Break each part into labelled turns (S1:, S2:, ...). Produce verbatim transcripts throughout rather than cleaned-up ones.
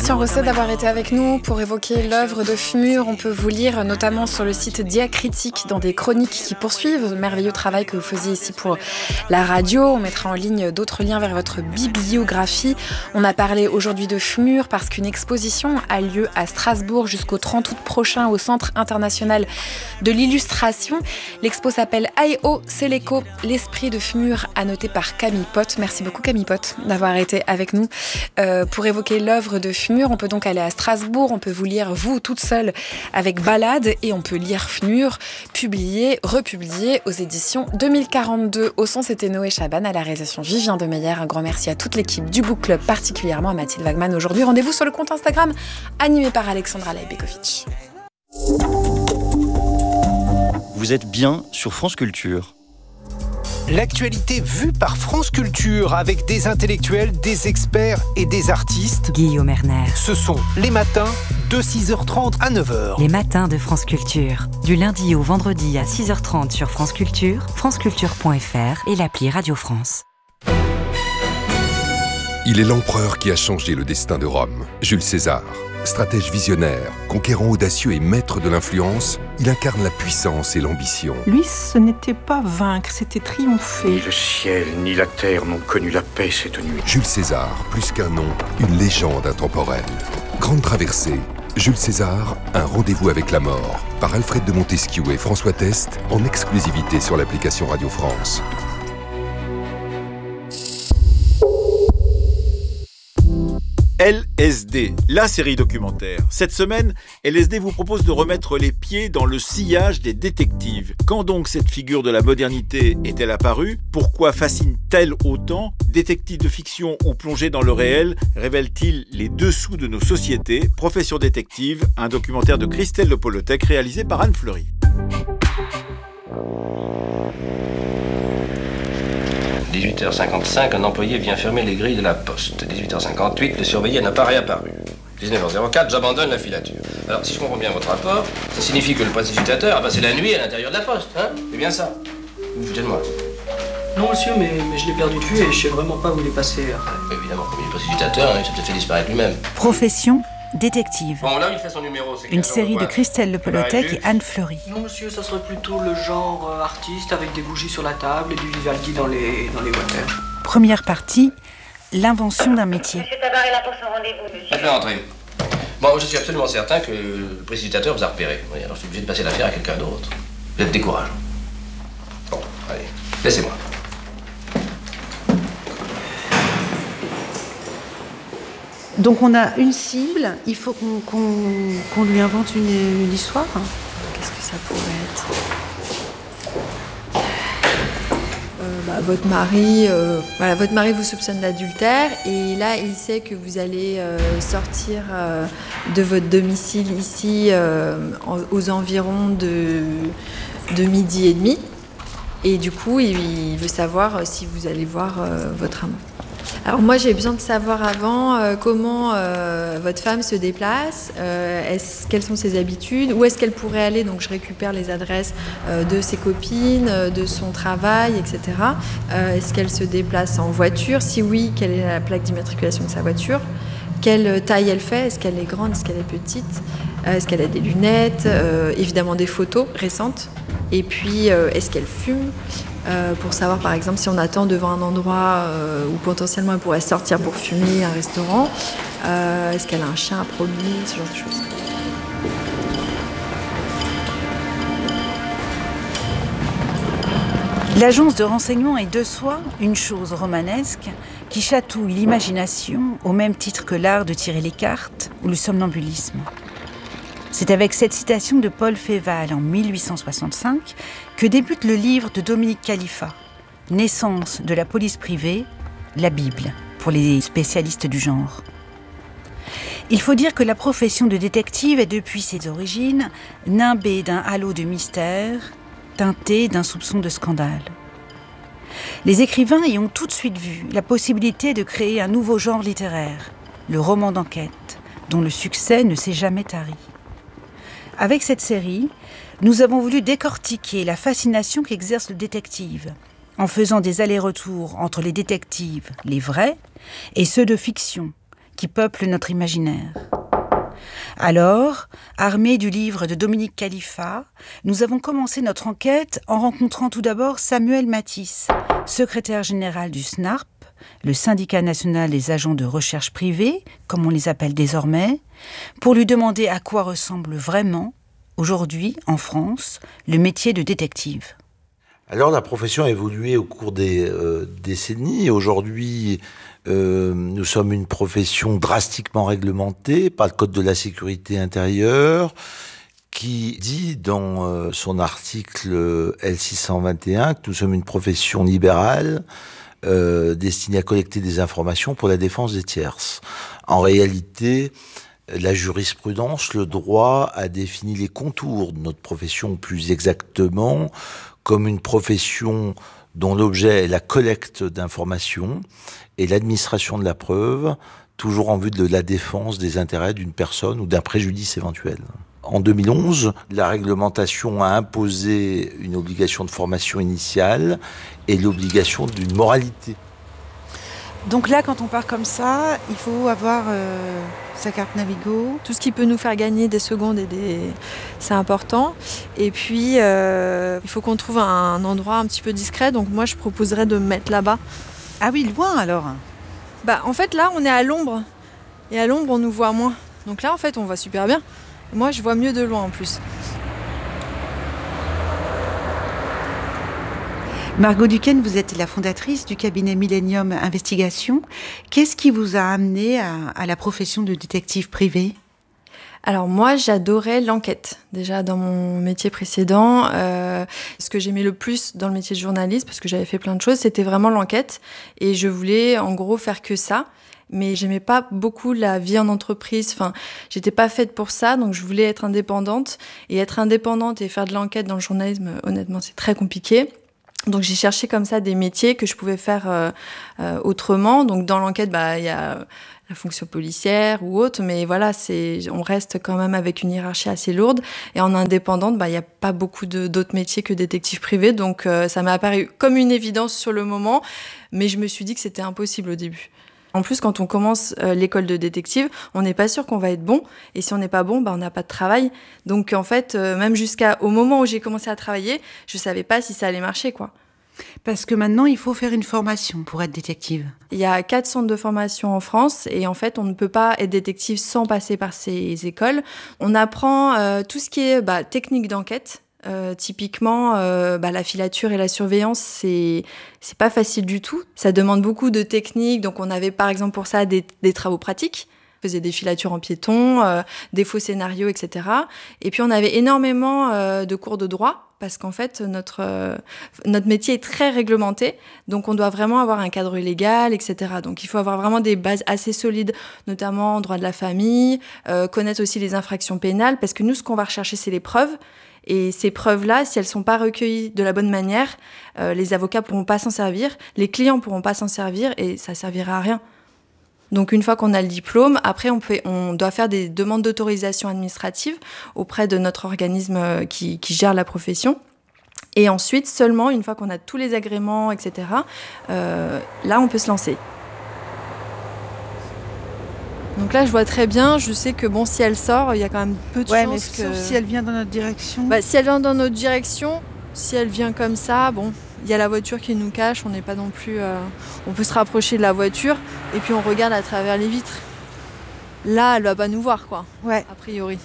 S1: Christian Rosset d'avoir été avec nous pour évoquer l'œuvre de Fmur. On peut vous lire notamment sur le site Diacritique dans des chroniques qui poursuivent le merveilleux travail que vous faisiez ici pour la radio. On mettra en ligne d'autres liens vers votre bibliographie. On a parlé aujourd'hui de Fmur parce qu'une exposition a lieu à Strasbourg jusqu'au trente août prochain au Centre international de l'illustration. L'expo s'appelle Aïe-Oh, c'est l'écho, l'esprit de Fmur, annoté par Camille Pott. Merci beaucoup Camille Pott d'avoir été avec nous euh, pour évoquer l'œuvre de Fmur. On peut donc aller à Strasbourg, on peut vous lire vous toute seule avec Balade et on peut lire Fmur, publié, republié aux éditions deux mille quarante-deux. Au son, c'était Noé Chaban, à la réalisation Vivien Demeyer. Un grand merci à toute l'équipe du Book Club, particulièrement à Mathilde Wagman aujourd'hui. Rendez-vous sur le compte Instagram animé par Alexandra Lajbekovic.
S2: Vous êtes bien sur France Culture.
S3: L'actualité vue par France Culture avec des intellectuels, des experts et des artistes.
S4: Guillaume Erner.
S3: Ce sont les matins de six heures trente à neuf heures.
S4: Les matins de France Culture. Du lundi au vendredi à six heures trente sur France Culture, franceculture point f r et l'appli Radio France.
S5: Il est l'empereur qui a changé le destin de Rome, Jules César. Stratège visionnaire, conquérant audacieux et maître de l'influence, il incarne la puissance et l'ambition.
S6: Lui, ce n'était pas vaincre, c'était triompher.
S7: Ni le ciel, ni la terre n'ont connu la paix cette nuit.
S5: Jules César, plus qu'un nom, une légende intemporelle. Grande traversée, Jules César, un rendez-vous avec la mort, par Alfred de Montesquieu et François Test, en exclusivité sur l'application Radio France.
S8: L S D, la série documentaire. Cette semaine, L S D vous propose de remettre les pieds dans le sillage des détectives. Quand donc cette figure de la modernité est-elle apparue ? Pourquoi fascine-t-elle autant ? Détectives de fiction ou plongés dans le réel révèlent-ils les dessous de nos sociétés ? Profession détective, un documentaire de Christelle Le Polotec réalisé par Anne Fleury.
S9: dix-huit heures cinquante-cinq, un employé vient fermer les grilles de la poste. dix-huit heures cinquante-huit, le surveillé n'a pas réapparu. dix-neuf heures zéro quatre, j'abandonne la filature. Alors, si je comprends bien votre rapport, ça signifie que le précipitateur a passé la nuit à l'intérieur de la poste, hein ? C'est bien ça ? Vous vous foutez de moi ?
S10: Non, monsieur, mais, mais je l'ai perdu de vue et je sais vraiment pas où il est passé après.
S9: Évidemment, comme il est précipitateur, hein, il s'est peut-être fait disparaître lui-même.
S4: Profession détective.
S9: Bon, là où il fait son numéro, c'est
S4: une série de Christelle Le Polotec et Anne Fleury.
S10: Non, monsieur, ça serait plutôt le genre euh, artiste avec des bougies sur la table et du Vivaldi dans les, dans les water.
S4: Première partie, l'invention d'un métier.
S11: Monsieur Tabar est là pour son rendez-vous, monsieur.
S9: Faites-le entrer. Bon, je suis absolument certain que le précipitateur vous a repéré. Oui, alors je suis obligé de passer l'affaire à quelqu'un d'autre. Vous êtes décourageant. Bon, allez, laissez-moi.
S12: Donc on a une cible, il faut qu'on, qu'on, qu'on lui invente une, une histoire. Qu'est-ce que ça pourrait être ?
S13: euh, bah, votre mari, euh, voilà, votre mari vous soupçonne d'adultère et là il sait que vous allez euh, sortir euh, de votre domicile ici euh, en, aux environs de, de midi et demi et du coup il, il veut savoir si vous allez voir euh, votre amant. Alors moi j'ai besoin de savoir avant euh, comment euh, votre femme se déplace, euh, est-ce, quelles sont ses habitudes, où est-ce qu'elle pourrait aller, donc je récupère les adresses euh, de ses copines, euh, de son travail, et cetera. Euh, est-ce qu'elle se déplace en voiture ? Si oui, quelle est la plaque d'immatriculation de sa voiture ? Quelle taille elle fait ? Est-ce qu'elle est grande ? Est-ce qu'elle est petite ? euh, Est-ce qu'elle a des lunettes ? euh, Évidemment des photos récentes. Et puis euh, est-ce qu'elle fume ? Euh, pour savoir par exemple si on attend devant un endroit euh, où potentiellement elle pourrait sortir pour fumer, un restaurant, euh, est-ce qu'elle a un chien à promener, ce genre de choses.
S4: L'agence de renseignement est de soi une chose romanesque qui chatouille l'imagination au même titre que l'art de tirer les cartes ou le somnambulisme. C'est avec cette citation de Paul Féval en mille huit cent soixante-cinq que débute le livre de Dominique Khalifa, Naissance de la police privée, la Bible, pour les spécialistes du genre. Il faut dire que la profession de détective est depuis ses origines nimbée d'un halo de mystère, teintée d'un soupçon de scandale. Les écrivains y ont tout de suite vu la possibilité de créer un nouveau genre littéraire, le roman d'enquête, dont le succès ne s'est jamais tari. Avec cette série, nous avons voulu décortiquer la fascination qu'exerce le détective, en faisant des allers-retours entre les détectives, les vrais, et ceux de fiction, qui peuplent notre imaginaire. Alors, armés du livre de Dominique Khalifa, nous avons commencé notre enquête en rencontrant tout d'abord Samuel Matisse, secrétaire général du S N A R P, le syndicat national des agents de recherche privés, comme on les appelle désormais, pour lui demander à quoi ressemble vraiment, aujourd'hui, en France, le métier de détective.
S14: Alors la profession a évolué au cours des euh, décennies. Aujourd'hui, euh, nous sommes une profession drastiquement réglementée par le Code de la sécurité intérieure, qui dit dans euh, son article L six cent vingt et un que nous sommes une profession libérale euh, destinée à collecter des informations pour la défense des tierces. En réalité, la jurisprudence, le droit a défini les contours de notre profession plus exactement comme une profession dont l'objet est la collecte d'informations et l'administration de la preuve, toujours en vue de la défense des intérêts d'une personne ou d'un préjudice éventuel. En deux mille onze, la réglementation a imposé une obligation de formation initiale et l'obligation d'une moralité.
S4: Donc là, quand on part comme ça, il faut avoir euh, sa carte Navigo.
S13: Tout ce qui peut nous faire gagner des secondes, et des... c'est important. Et puis, euh, il faut qu'on trouve un endroit un petit peu discret. Donc moi, je proposerais de me mettre là-bas.
S4: Ah oui, loin alors.
S13: Bah, en fait, là, on est à l'ombre. Et à l'ombre, on nous voit moins. Donc là, en fait, on voit super bien. Moi, je vois mieux de loin en plus.
S4: Margot Duquesne, vous êtes la fondatrice du cabinet Millennium Investigation. Qu'est-ce qui vous a amené à, à la profession de détective privé ?
S13: Alors moi, j'adorais l'enquête. Déjà dans mon métier précédent, euh, ce que j'aimais le plus dans le métier de journaliste, parce que j'avais fait plein de choses, c'était vraiment l'enquête. Et je voulais en gros faire que ça. Mais j'aimais pas beaucoup la vie en entreprise. Enfin, j'étais pas faite pour ça, donc je voulais être indépendante. Et être indépendante et faire de l'enquête dans le journalisme, honnêtement, c'est très compliqué. Donc j'ai cherché comme ça des métiers que je pouvais faire euh, euh, autrement. Donc dans l'enquête, bah il y a la fonction policière ou autre, mais voilà, c'est on reste quand même avec une hiérarchie assez lourde. Et en indépendante, bah il y a pas beaucoup de, d'autres métiers que détective privé. Donc euh, ça m'a apparu comme une évidence sur le moment, mais je me suis dit que c'était impossible au début. En plus, quand on commence euh, l'école de détective, on n'est pas sûr qu'on va être bon. Et si on n'est pas bon, bah, on n'a pas de travail. Donc, en fait, euh, même jusqu'au moment où j'ai commencé à travailler, je ne savais pas si ça allait marcher, quoi.
S4: Parce que maintenant, il faut faire une formation pour être détective.
S13: Il y a quatre centres de formation en France. Et en fait, on ne peut pas être détective sans passer par ces écoles. On apprend euh, tout ce qui est bah, technique d'enquête. Euh, typiquement, euh, bah, la filature et la surveillance, c'est c'est pas facile du tout. Ça demande beaucoup de techniques. Donc, on avait par exemple pour ça des, des travaux pratiques. On faisait des filatures en piéton, euh, des faux scénarios, et cetera. Et puis, on avait énormément euh, de cours de droit parce qu'en fait, notre euh, notre métier est très réglementé. Donc, on doit vraiment avoir un cadre légal, et cetera. Donc, il faut avoir vraiment des bases assez solides, notamment en droit de la famille, euh, connaître aussi les infractions pénales, parce que nous, ce qu'on va rechercher, c'est les preuves. Et ces preuves-là, si elles ne sont pas recueillies de la bonne manière, euh, les avocats ne pourront pas s'en servir, les clients ne pourront pas s'en servir et ça ne servira à rien. Donc une fois qu'on a le diplôme, après on, peut, on doit faire des demandes d'autorisation administrative auprès de notre organisme qui, qui gère la profession. Et ensuite, seulement une fois qu'on a tous les agréments, et cetera, euh, là on peut se lancer. Donc là, je vois très bien, je sais que bon, si elle sort, il y a quand même peu de
S4: ouais,
S13: chances
S4: mais
S13: que...
S4: Sauf si elle vient dans notre direction.
S13: Bah, si elle vient dans notre direction, si elle vient comme ça, bon, il y a la voiture qui nous cache, on n'est pas non plus... Euh... On peut se rapprocher de la voiture et puis on regarde à travers les vitres. Là, elle va pas nous voir, quoi,
S4: ouais.
S13: A priori.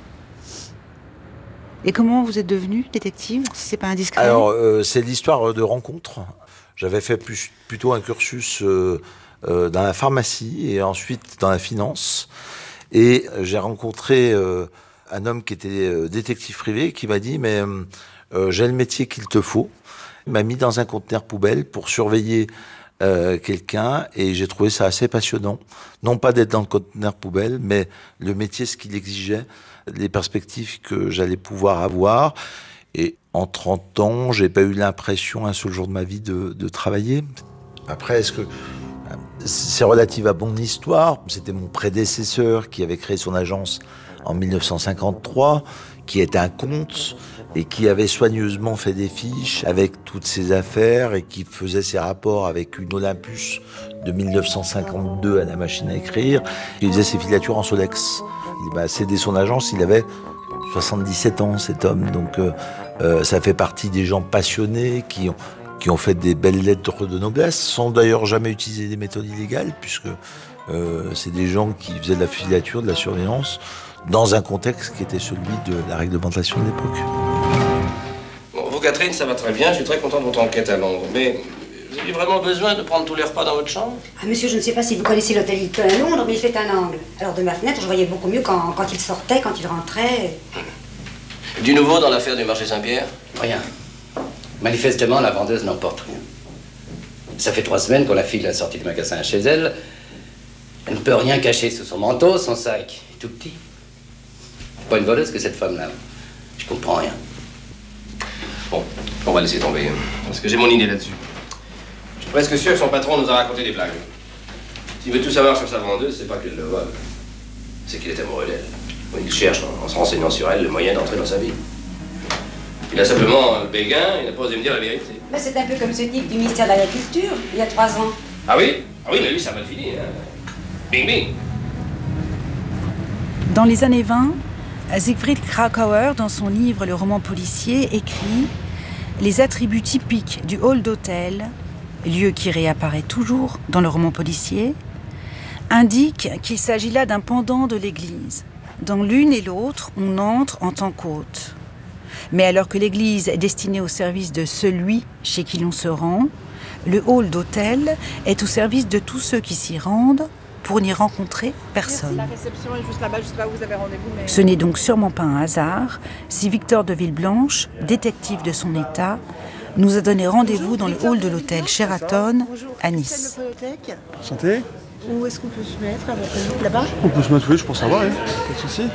S4: Et comment vous êtes devenue détective, si c'est pas indiscret ?
S14: Alors, euh, c'est l'histoire de rencontre. J'avais fait plus, plutôt un cursus... Euh, Euh, dans la pharmacie et ensuite dans la finance. Et euh, j'ai rencontré euh, un homme qui était euh, détective privé qui m'a dit « mais euh, j'ai le métier qu'il te faut ». Il m'a mis dans un conteneur poubelle pour surveiller euh, quelqu'un et j'ai trouvé ça assez passionnant. Non pas d'être dans le conteneur poubelle, mais le métier, ce qu'il exigeait, les perspectives que j'allais pouvoir avoir. Et en trente ans, j'ai pas eu l'impression un seul jour de ma vie de, de travailler. Après, est-ce que... C'est relatif à mon histoire. C'était mon prédécesseur qui avait créé son agence en mille neuf cent cinquante-trois, qui était un comte. et qui avait soigneusement fait des fiches avec toutes ses affaires et qui faisait ses rapports avec une Olympus de mille neuf cent cinquante-deux à la machine à écrire. Il faisait ses filatures en Solex. Il m'a cédé son agence, il avait soixante-dix-sept ans, cet homme. Donc euh, euh, ça fait partie des gens passionnés qui ont, qui ont fait des belles lettres de noblesse, sans d'ailleurs jamais utiliser des méthodes illégales, puisque euh, c'est des gens qui faisaient de la filature, de la surveillance, dans un contexte qui était celui de la réglementation de l'époque.
S9: Bon, vous, Catherine, ça va très bien. Je suis très content de votre enquête à Londres. Mais vous avez vraiment besoin de prendre tous les repas dans votre chambre?
S11: Ah, monsieur, je ne sais pas si vous connaissez l'hôtel Hilton à Londres, mais il fait un angle. Alors, de ma fenêtre, je voyais beaucoup mieux quand, quand il sortait, quand il rentrait.
S9: Du nouveau dans l'affaire du marché Saint-Pierre?
S15: Rien. Manifestement, la vendeuse n'emporte rien. Ça fait trois semaines qu'on la file la sortie du magasin chez elle. Elle ne peut rien cacher sous son manteau, son sac est tout petit. Pas une voleuse que cette femme-là. Je comprends rien.
S9: Bon, on va laisser tomber, parce que j'ai mon idée là-dessus. Je suis presque sûr que son patron nous a raconté des blagues. S'il veut tout savoir sur sa vendeuse, c'est pas qu'il le vole. C'est qu'il est amoureux d'elle. Il cherche, en se renseignant sur elle, le moyen d'entrer dans sa vie. Il a simplement le béguin, il n'a pas osé me dire la vérité.
S11: Mais c'est un peu comme ce type du ministère de l'Agriculture, il y a trois ans.
S9: Ah oui? Ah oui, mais lui, ça va le fini. Hein. Bing, bing.
S4: Dans les années vingt, Siegfried Kracauer, dans son livre Le roman policier, écrit « Les attributs typiques du hall d'hôtel, lieu qui réapparaît toujours dans le roman policier, indiquent qu'il s'agit là d'un pendant de l'église. Dans l'une et l'autre, on entre en tant qu'hôte. Mais alors que l'église est destinée au service de celui chez qui l'on se rend, le hall d'hôtel est au service de tous ceux qui s'y rendent pour n'y rencontrer personne.
S16: Merci, la réception est juste là-bas, je sais pas où vous avez rendez-vous. Mais...
S4: Ce n'est donc sûrement pas un hasard si Victor de Villeblanche, détective de son état, nous a donné rendez-vous dans le hall de l'hôtel Sheraton à Nice.
S16: Santé. Où est-ce qu'on peut se mettre à votre avis? Là-bas?
S17: On peut se mettre, oui, je pense savoir, hein. Pas de souci.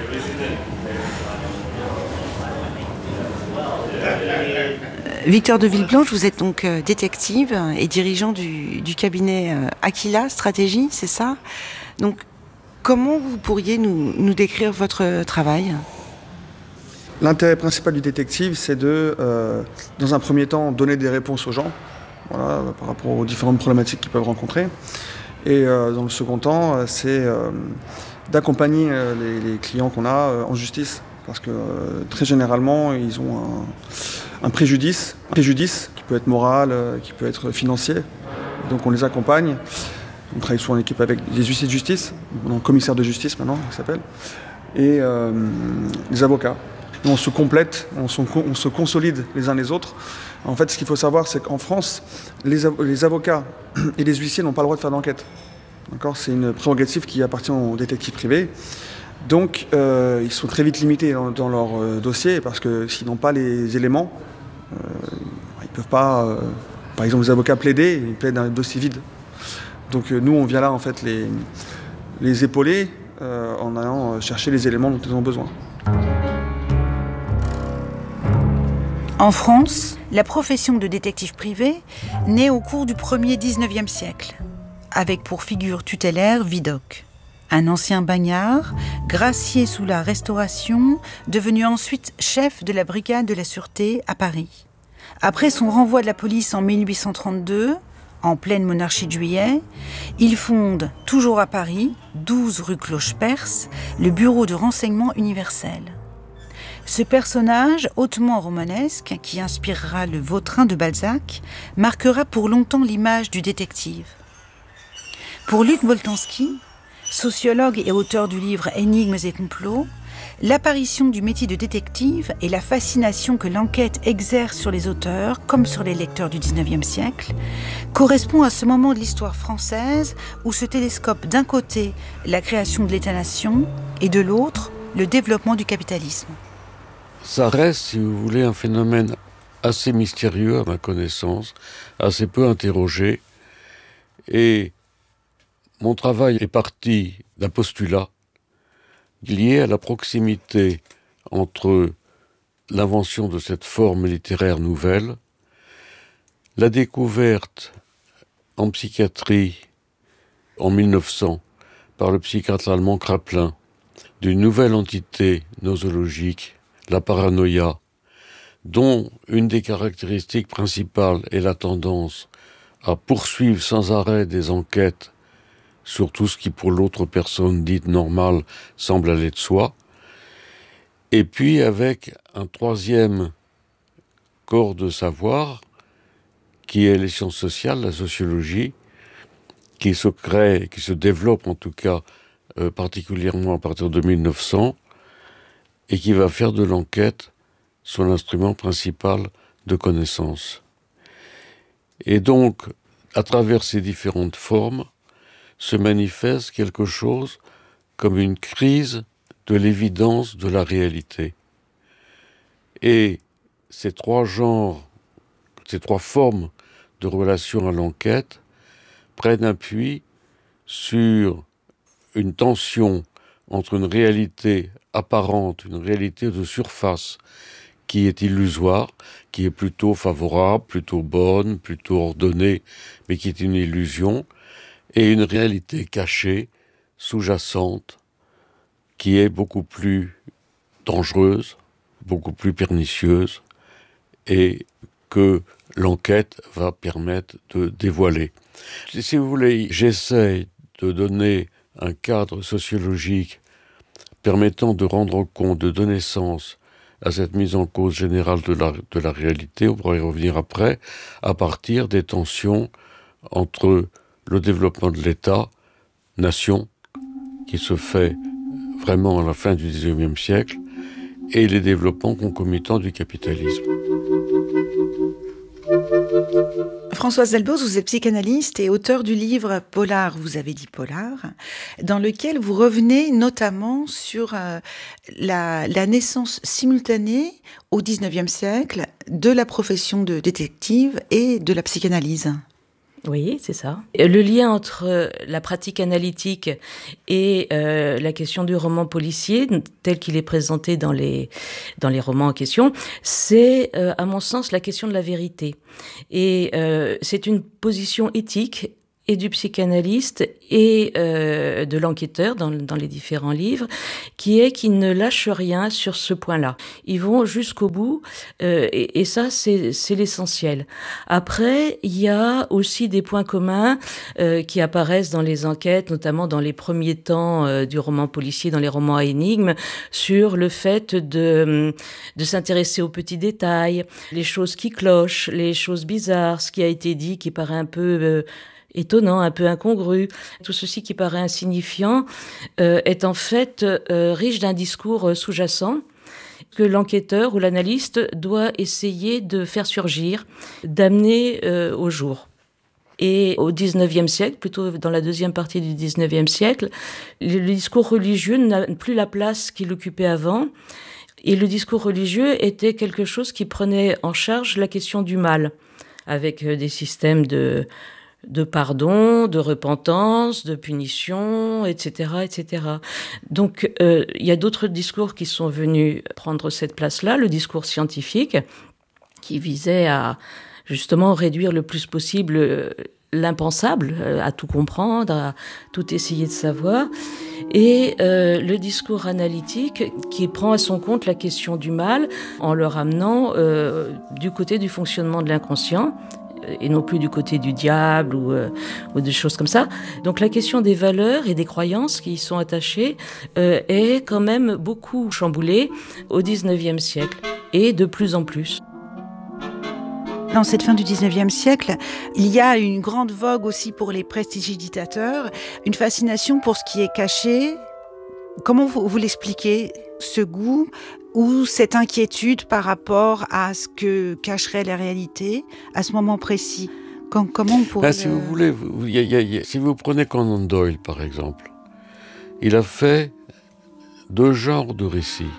S12: Victor de Villeblanche, vous êtes donc euh, détective et dirigeant du, du cabinet euh, Aquila Stratégie, c'est ça? Donc, comment vous pourriez nous, nous décrire votre travail?
S17: L'intérêt principal du détective, c'est de, euh, dans un premier temps, donner des réponses aux gens, voilà, par rapport aux différentes problématiques qu'ils peuvent rencontrer. Et euh, dans le second temps, c'est euh, d'accompagner euh, les, les clients qu'on a euh, en justice. Parce que euh, très généralement, ils ont un, un préjudice, un préjudice qui peut être moral, euh, qui peut être financier. Donc on les accompagne. On travaille souvent en équipe avec des huissiers de justice, on a un commissaire de justice maintenant, qui s'appelle, et euh, les avocats. Et on se complète, on se, on se consolide les uns les autres. En fait, ce qu'il faut savoir, c'est qu'en France, les, av- les avocats et les huissiers n'ont pas le droit de faire d'enquête. D'accord ? C'est une prérogative qui appartient aux détectives privés. Donc, euh, ils sont très vite limités dans, dans leur euh, dossier parce que s'ils n'ont pas les éléments, euh, ils ne peuvent pas, euh, par exemple, les avocats plaider, ils plaident un dossier vide. Donc, euh, nous, on vient là, en fait, les, les épauler euh, en allant chercher les éléments dont ils ont besoin.
S4: En France, la profession de détective privé naît au cours du premier dix-neuvième siècle, avec pour figure tutélaire Vidocq, un ancien bagnard, gracié sous la Restauration, devenu ensuite chef de la brigade de la Sûreté à Paris. Après son renvoi de la police en mille huit cent trente-deux, en pleine monarchie de Juillet, il fonde, toujours à Paris, douze rue Cloche-Perce, le bureau de renseignement universel. Ce personnage hautement romanesque, qui inspirera le Vautrin de Balzac, marquera pour longtemps l'image du détective. Pour Luc Boltanski, sociologue et auteur du livre Énigmes et complots, l'apparition du métier de détective et la fascination que l'enquête exerce sur les auteurs, comme sur les lecteurs du dix-neuvième siècle, correspond à ce moment de l'histoire française où se télescope d'un côté la création de l'État-nation et de l'autre le développement du capitalisme.
S18: Ça reste, si vous voulez, un phénomène assez mystérieux à ma connaissance, assez peu interrogé. Et mon travail est parti d'un postulat lié à la proximité entre l'invention de cette forme littéraire nouvelle, la découverte en psychiatrie en mille neuf cents par le psychiatre allemand Kraepelin d'une nouvelle entité nosologique, la paranoïa, dont une des caractéristiques principales est la tendance à poursuivre sans arrêt des enquêtes sur tout ce qui pour l'autre personne dite normale semble aller de soi, et puis avec un troisième corps de savoir qui est les sciences sociales, la sociologie, qui se crée, qui se développe en tout cas euh, particulièrement à partir de mille neuf cents, et qui va faire de l'enquête son instrument principal de connaissance. Et donc, à travers ces différentes formes, se manifeste quelque chose comme une crise de l'évidence de la réalité. Et ces trois genres, ces trois formes de relation à l'enquête prennent appui sur une tension entre une réalité apparente, une réalité de surface qui est illusoire, qui est plutôt favorable, plutôt bonne, plutôt ordonnée, mais qui est une illusion, et une réalité cachée, sous-jacente, qui est beaucoup plus dangereuse, beaucoup plus pernicieuse, et que l'enquête va permettre de dévoiler. Si vous voulez, j'essaie de donner un cadre sociologique permettant de rendre compte, de donner sens à cette mise en cause générale de la, de la réalité, on pourrait y revenir après, à partir des tensions entre le développement de l'État, nation, qui se fait vraiment à la fin du dix-neuvième siècle, et les développements concomitants du capitalisme.
S4: Françoise Delbos, vous êtes psychanalyste et auteur du livre « Polar », vous avez dit « Polar », dans lequel vous revenez notamment sur euh, la, la naissance simultanée au dix-neuvième siècle de la profession de détective et de la psychanalyse.
S19: Oui, c'est ça. Le lien entre la pratique analytique et euh, la question du roman policier, tel qu'il est présenté dans les, dans les romans en question, c'est, euh, à mon sens, la question de la vérité. Et euh, c'est une position éthique et du psychanalyste et euh, de l'enquêteur dans, dans les différents livres, qui est qu'ils ne lâchent rien sur ce point-là. Ils vont jusqu'au bout, euh, et, et ça, c'est, c'est l'essentiel. Après, il y a aussi des points communs euh, qui apparaissent dans les enquêtes, notamment dans les premiers temps euh, du roman policier, dans les romans à énigmes, sur le fait de, de s'intéresser aux petits détails, les choses qui clochent, les choses bizarres, ce qui a été dit qui paraît un peu... Euh, étonnant, un peu incongru. Tout ceci qui paraît insignifiant euh, est en fait euh, riche d'un discours euh, sous-jacent que l'enquêteur ou l'analyste doit essayer de faire surgir, d'amener euh, au jour. Et au dix-neuvième siècle, plutôt dans la deuxième partie du dix-neuvième siècle, le, le discours religieux n'a plus la place qu'il occupait avant. Et le discours religieux était quelque chose qui prenait en charge la question du mal, avec euh, des systèmes de... de pardon, de repentance, de punition, et cetera, et cetera. Donc, euh, il y a d'autres discours qui sont venus prendre cette place-là, le discours scientifique, qui visait à, justement, réduire le plus possible l'impensable, à tout comprendre, à tout essayer de savoir, et euh, le discours analytique qui prend à son compte la question du mal, en le ramenant euh, du côté du fonctionnement de l'inconscient, et non plus du côté du diable ou, euh, ou des choses comme ça. Donc la question des valeurs et des croyances qui y sont attachées euh, est quand même beaucoup chamboulée au dix-neuvième siècle, et de plus en plus.
S4: Dans cette fin du dix-neuvième siècle, il y a une grande vogue aussi pour les prestidigitateurs, une fascination pour ce qui est caché. Comment vous, vous l'expliquez, ce goût ou cette inquiétude par rapport à ce que cacherait la réalité à ce moment précis? Quand, comment on pourrait...
S18: Là, si le... vous voulez, vous, y a, y a, y a, si vous prenez Conan Doyle, par exemple, il a fait deux genres de récits.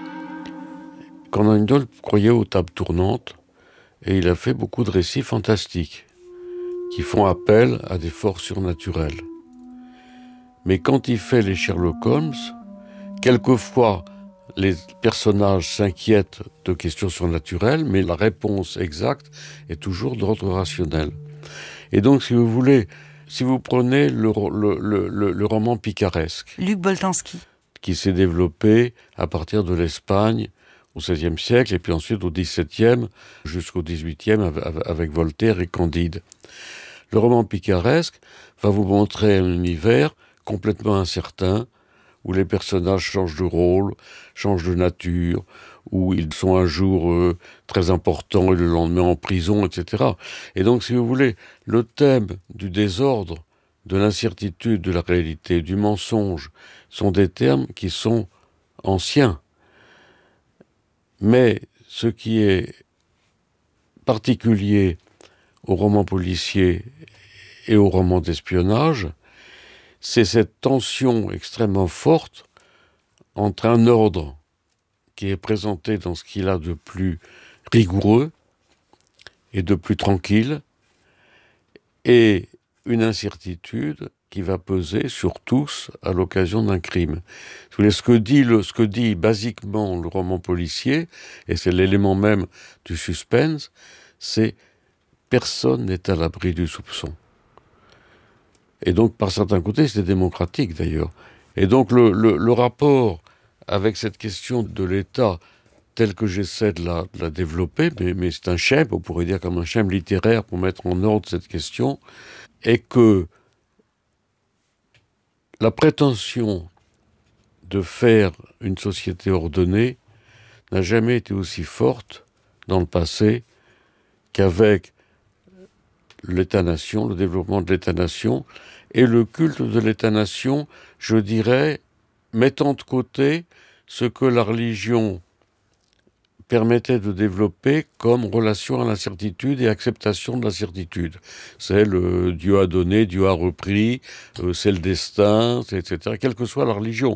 S18: Conan Doyle croyait aux tables tournantes, et il a fait beaucoup de récits fantastiques, qui font appel à des forces surnaturelles. Mais quand il fait les Sherlock Holmes, quelquefois, les personnages s'inquiètent de questions surnaturelles, mais la réponse exacte est toujours d'ordre rationnel. Et donc, si vous voulez, si vous prenez le, le, le, le roman picaresque...
S4: Luc Boltanski.
S18: Qui s'est développé à partir de l'Espagne au seizième siècle, et puis ensuite au dix-septième jusqu'au dix-huitième avec Voltaire et Candide. Le roman picaresque va vous montrer un univers complètement incertain, où les personnages changent de rôle, changent de nature, où ils sont un jour euh, très importants et le lendemain en prison, et cetera. Et donc, si vous voulez, le thème du désordre, de l'incertitude, de la réalité, du mensonge, sont des termes qui sont anciens. Mais ce qui est particulier au roman policier et au roman d'espionnage, c'est cette tension extrêmement forte entre un ordre qui est présenté dans ce qu'il a de plus rigoureux et de plus tranquille, et une incertitude qui va peser sur tous à l'occasion d'un crime. Ce que dit, le, ce que dit basiquement le roman policier, et c'est l'élément même du suspense, c'est personne n'est à l'abri du soupçon. Et donc, par certains côtés, c'est démocratique d'ailleurs. Et donc, le, le, le rapport avec cette question de l'État, tel que j'essaie de la, de la développer, mais, mais c'est un schème, on pourrait dire comme un schème littéraire pour mettre en ordre cette question, est que la prétention de faire une société ordonnée n'a jamais été aussi forte dans le passé qu'avec l'État-nation, le développement de l'État-nation, et le culte de l'État-nation, je dirais, mettant de côté ce que la religion permettait de développer comme relation à l'incertitude et acceptation de l'incertitude. C'est le Dieu a donné, Dieu a repris, euh, c'est le destin, et cetera, quelle que soit la religion.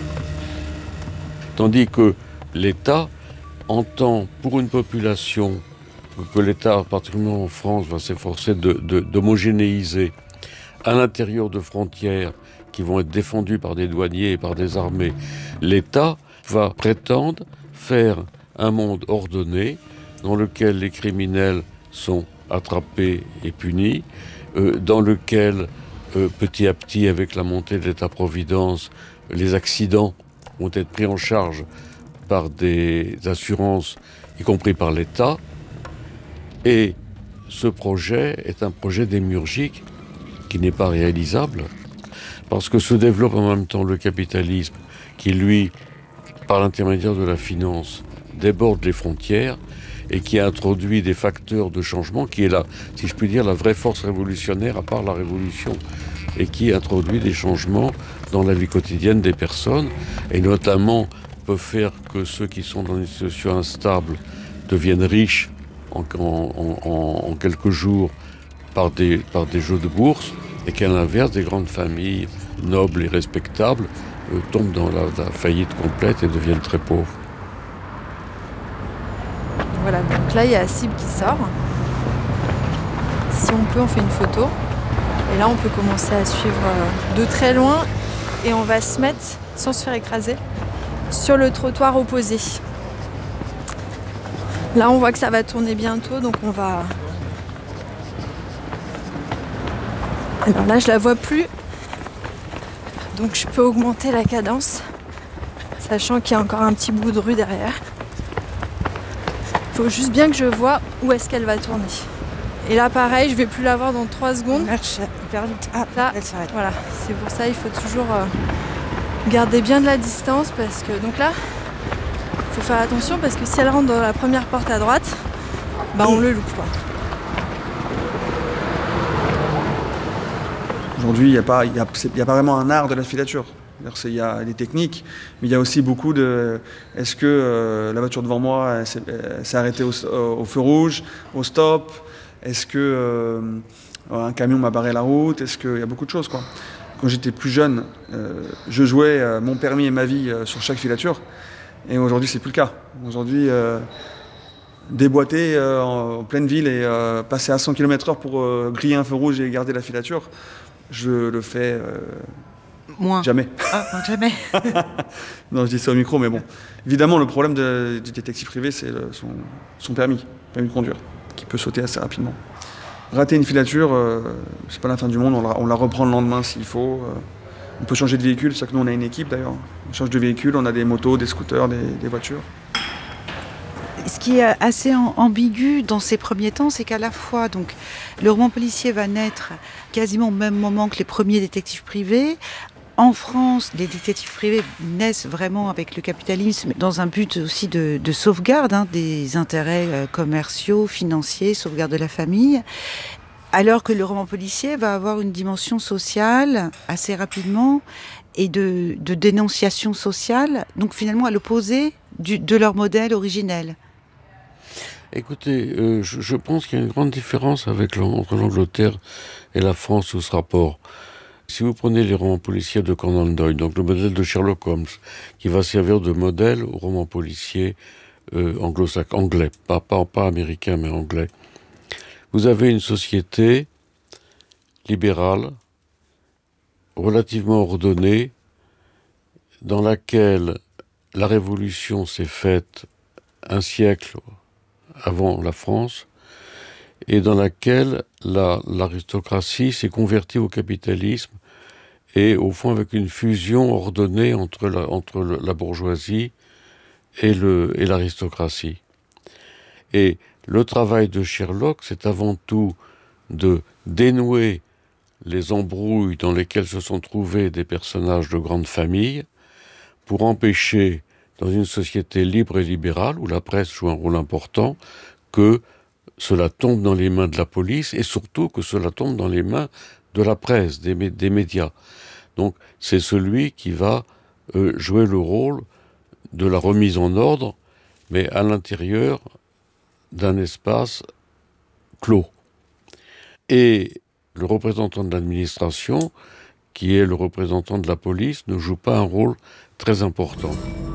S18: Tandis que l'État entend, pour une population que l'État, particulièrement en France, va s'efforcer de, de, d'homogénéiser à l'intérieur de frontières qui vont être défendues par des douaniers et par des armées, l'État va prétendre faire un monde ordonné dans lequel les criminels sont attrapés et punis, euh, dans lequel, euh, petit à petit, avec la montée de l'État-providence, les accidents vont être pris en charge par des assurances, y compris par l'État. Et ce projet est un projet démiurgique qui n'est pas réalisable, parce que se développe en même temps le capitalisme qui, lui, par l'intermédiaire de la finance, déborde les frontières et qui a introduit des facteurs de changement, qui est là, si je puis dire, la vraie force révolutionnaire à part la révolution, et qui introduit des changements dans la vie quotidienne des personnes, et notamment peut faire que ceux qui sont dans une situation instable deviennent riches en, en, en, en quelques jours par des, par des jeux de bourse, et qu'à l'inverse, des grandes familles nobles et respectables euh, tombent dans la, la faillite complète et deviennent très pauvres.
S13: Voilà, donc là il y a la cible qui sort. Si on peut, on fait une photo. Et là on peut commencer à suivre de très loin et on va se mettre, sans se faire écraser, sur le trottoir opposé. Là on voit que ça va tourner bientôt, donc on va... Alors là je la vois plus, donc je peux augmenter la cadence, sachant qu'il y a encore un petit bout de rue derrière. Il faut juste bien que je vois où est-ce qu'elle va tourner. Et là pareil, je vais plus la voir dans trois secondes.
S4: Marche hyper vite. Ah,
S13: là,
S4: elle s'arrête.
S13: Voilà, c'est pour ça il faut toujours euh, garder bien de la distance, parce que donc là, il faut faire attention parce que si elle rentre dans la première porte à droite, bah on le loupe quoi.
S17: Aujourd'hui, il n'y a, a, a pas vraiment un art de la filature. Il y a des techniques, mais il y a aussi beaucoup de... Est-ce que euh, la voiture devant moi elle s'est, elle s'est arrêtée au, au feu rouge, au stop? Est-ce que euh, un camion m'a barré la route? Est-ce qu'il y a beaucoup de choses, quoi. Quand j'étais plus jeune, euh, je jouais euh, mon permis et ma vie euh, sur chaque filature. Et aujourd'hui, c'est plus le cas. Aujourd'hui, euh, déboîter euh, en, en pleine ville et euh, passer à cent kilomètres heure pour euh, griller un feu rouge et garder la filature, je le fais euh,
S12: Moins.
S17: jamais.
S12: Ah, non, jamais.
S17: Non, je dis ça au micro, mais bon. Évidemment, le problème de, du détective privé, c'est le, son, son permis, permis de conduire, qui peut sauter assez rapidement. Rater une filature, euh, c'est pas la fin du monde, on la, on la reprend le lendemain s'il faut. Euh, on peut changer de véhicule, c'est ça que nous on a une équipe d'ailleurs. On change de véhicule, on a des motos, des scooters, des, des voitures.
S4: ce qui est assez ambigu dans ces premiers temps, c'est qu'à la fois, donc, le roman policier va naître quasiment au même moment que les premiers détectives privés. En France, les détectives privés naissent vraiment avec le capitalisme dans un but aussi de, de sauvegarde hein, des intérêts euh, commerciaux, financiers, sauvegarde de la famille. Alors que le roman policier va avoir une dimension sociale assez rapidement et de, de dénonciation sociale, donc finalement à l'opposé du, de leur modèle originel.
S18: Écoutez, euh, je, je pense qu'il y a une grande différence avec, entre l'Angleterre et la France sous ce rapport. Si vous prenez les romans policiers de Conan Doyle, donc le modèle de Sherlock Holmes, qui va servir de modèle aux romans policiers euh, anglo-saxons, anglais, pas, pas, pas américains mais anglais, vous avez une société libérale, relativement ordonnée, dans laquelle la Révolution s'est faite un siècle avant la France, et dans laquelle la, l'aristocratie s'est convertie au capitalisme, et au fond avec une fusion ordonnée entre la, entre le, la bourgeoisie et, le, et l'aristocratie. Et le travail de Sherlock, c'est avant tout de dénouer les embrouilles dans lesquelles se sont trouvés des personnages de grande famille, pour empêcher, dans une société libre et libérale, où la presse joue un rôle important, que cela tombe dans les mains de la police, et surtout que cela tombe dans les mains de la presse, des, des médias. Donc c'est celui qui va euh, jouer le rôle de la remise en ordre, mais à l'intérieur d'un espace clos. Et le représentant de l'administration, qui est le représentant de la police, ne joue pas un rôle très important.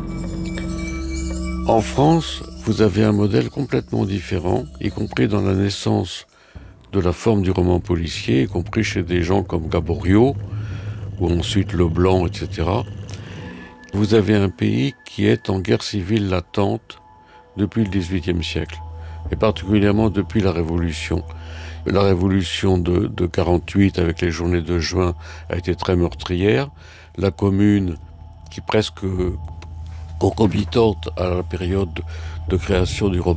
S18: En France, vous avez un modèle complètement différent, y compris dans la naissance de la forme du roman policier, y compris chez des gens comme Gaboriau, ou ensuite Leblanc, et cetera. Vous avez un pays qui est en guerre civile latente depuis le dix-huitième siècle, et particulièrement depuis la Révolution. La Révolution de, de quarante-huit, avec les journées de juin, a été très meurtrière. La Commune, qui presque concomitante à la période de création du roman